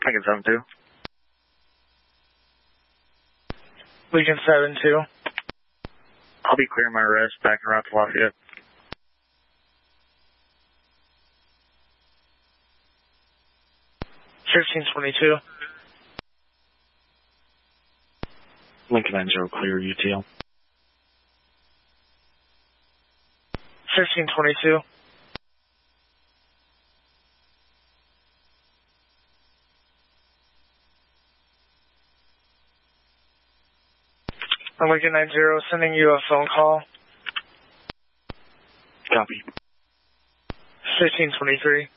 Lincoln 7-2. Lincoln 7-2. I'll be clearing my arrest back around to Lafayette. $1522. Lincoln 90, clear UTL. 1522. Lincoln 90, sending you a phone call. Copy. 1523.